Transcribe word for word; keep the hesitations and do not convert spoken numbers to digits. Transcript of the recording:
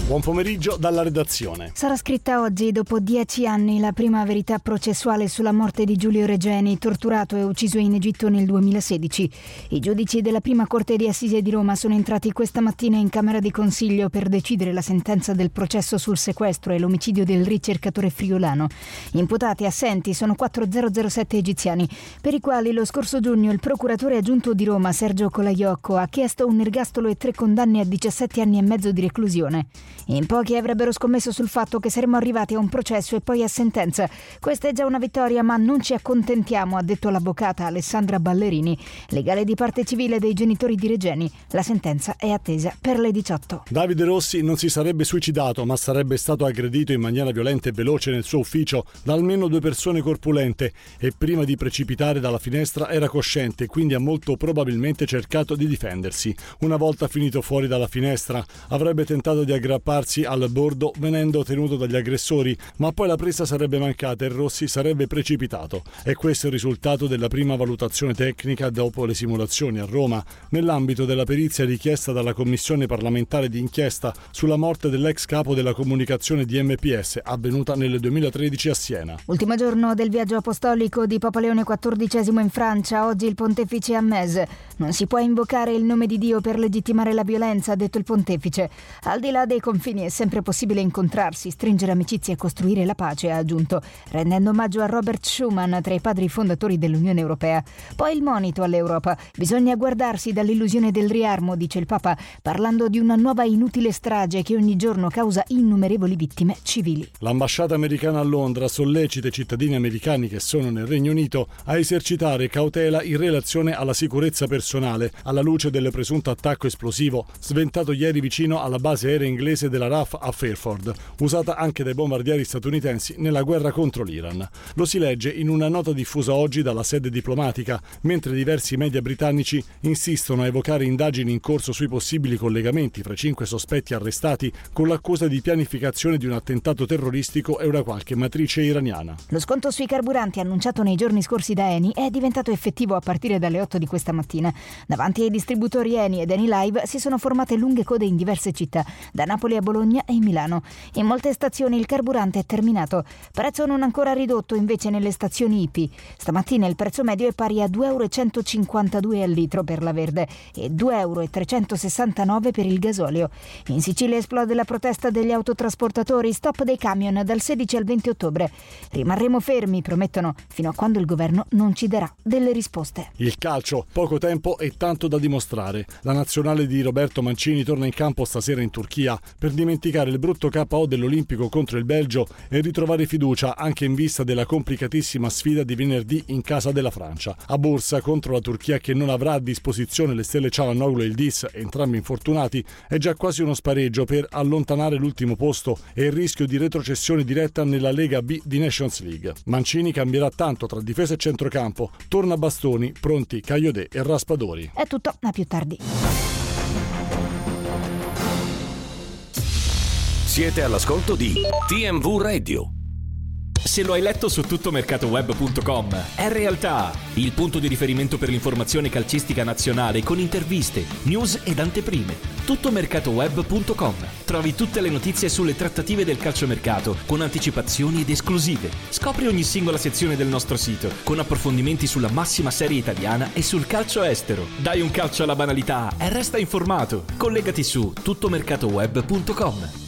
Buon pomeriggio dalla redazione. Sarà scritta oggi, dopo dieci anni, la prima verità processuale sulla morte di Giulio Regeni, torturato e ucciso in Egitto nel duemilasedici. I giudici della prima corte di assise di Roma sono entrati questa mattina in Camera di Consiglio per decidere la sentenza del processo sul sequestro e l'omicidio del ricercatore friulano. Imputati assenti sono quattromilasette egiziani, per i quali lo scorso giugno il procuratore aggiunto di Roma, Sergio Colaiocco, ha chiesto un ergastolo e tre condanne a diciassette anni e mezzo di reclusione. In pochi avrebbero scommesso sul fatto che saremmo arrivati a un processo e poi a sentenza. Questa è già una vittoria, ma non ci accontentiamo, ha detto l'avvocata Alessandra Ballerini, legale di parte civile dei genitori di Regeni. La sentenza è attesa per le diciotto. Davide Rossi non si sarebbe suicidato, ma sarebbe stato aggredito in maniera violenta e veloce nel suo ufficio da almeno due persone corpulente e prima di precipitare dalla finestra era cosciente, quindi ha molto probabilmente cercato di difendersi. Una volta finito fuori dalla finestra avrebbe tentato di aggrapparsi al bordo venendo tenuto dagli aggressori, ma poi la presa sarebbe mancata e Rossi sarebbe precipitato. E questo è il risultato della prima valutazione tecnica dopo le simulazioni a Roma, nell'ambito della perizia richiesta dalla Commissione parlamentare di inchiesta sulla morte dell'ex capo della comunicazione di M P S, avvenuta nel duemilatredici a Siena. Ultimo giorno del viaggio apostolico di Papa Leone quattordicesimo in Francia, oggi il pontefice a Metz. Non si può invocare il nome di Dio per legittimare la violenza, ha detto il pontefice. Al di là dei confini è sempre possibile incontrarsi, stringere amicizie e costruire la pace, ha aggiunto, rendendo omaggio a Robert Schuman, tra i padri fondatori dell'Unione Europea. Poi il monito all'Europa. Bisogna guardarsi dall'illusione del riarmo, dice il Papa, parlando di una nuova inutile strage che ogni giorno causa innumerevoli vittime civili. L'ambasciata americana a Londra sollecita i cittadini americani che sono nel Regno Unito a esercitare cautela in relazione alla sicurezza personale, alla luce del presunto attacco esplosivo sventato ieri vicino alla base aerea inglese della R A F a Fairford, usata anche dai bombardieri statunitensi nella guerra contro l'Iran. Lo si legge in una nota diffusa oggi dalla sede diplomatica, mentre diversi media britannici insistono a evocare indagini in corso sui possibili collegamenti fra cinque sospetti arrestati con l'accusa di pianificazione di un attentato terroristico e una qualche matrice iraniana. Lo sconto sui carburanti annunciato nei giorni scorsi da Eni è diventato effettivo a partire dalle otto di questa mattina. Davanti ai distributori Eni ed Eni Live si sono formate lunghe code in diverse città, da Napoli a Bologna e Milano. In molte stazioni il carburante è terminato. Prezzo non ancora ridotto invece nelle stazioni I P I. Stamattina il prezzo medio è pari a due euro e centocinquantadue al litro per la verde e due euro e trecentosessantanove per il gasolio. In Sicilia esplode la protesta degli autotrasportatori, stop dei camion dal sedici al venti ottobre. Rimarremo fermi, promettono, fino a quando il governo non ci darà delle risposte. Il calcio, poco tempo e tanto da dimostrare. La nazionale di Roberto Mancini torna in campo stasera in Turchia per dimenticare il brutto K O dell'Olimpico contro il Belgio e ritrovare fiducia anche in vista della complicatissima sfida di venerdì in casa della Francia. A Bursa contro la Turchia, che non avrà a disposizione le stelle Çalhanoğlu e il Dis, entrambi infortunati, è già quasi uno spareggio per allontanare l'ultimo posto e il rischio di retrocessione diretta nella Lega B di Nations League. Mancini cambierà tanto tra difesa e centrocampo. Torna Bastoni, pronti Cagliodè e Raspadori. È tutto, a più tardi. Siete all'ascolto di T M V Radio. Se lo hai letto su tuttomercatoweb punto com, è realtà, il punto di riferimento per l'informazione calcistica nazionale con interviste, news ed anteprime. tuttomercatoweb punto com. Trovi tutte le notizie sulle trattative del calciomercato con anticipazioni ed esclusive. Scopri ogni singola sezione del nostro sito con approfondimenti sulla massima serie italiana e sul calcio estero. Dai un calcio alla banalità e resta informato. Collegati su tuttomercatoweb punto com.